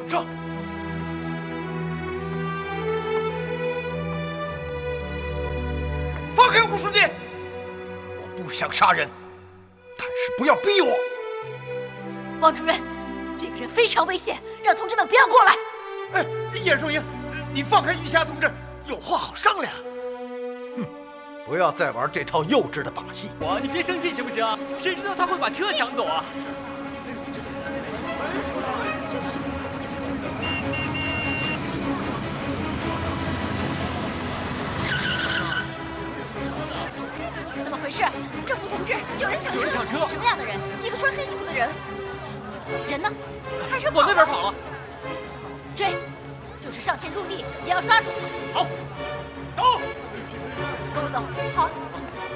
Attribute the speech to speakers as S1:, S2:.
S1: 是。放开吴书记！我不想杀人，但是不要逼我。
S2: 王主任，这个人非常危险，让同志们不要过来。
S1: 哎，严守营，你放开玉霞同志，有话好商量。
S3: 哼，不要再玩这套幼稚的把戏。
S4: 你别生气行不行？谁知道他会把车抢走啊？
S2: 怎么回事？
S5: 政府同志，有人抢车！
S4: 抢车！
S2: 什么样的人？
S5: 一个穿黑衣服的人。
S2: 人呢？
S5: 开车
S4: 往那边跑了。
S2: 追，就是上天入地也要抓住他。
S4: 好，走，
S2: 跟我走。
S5: 好。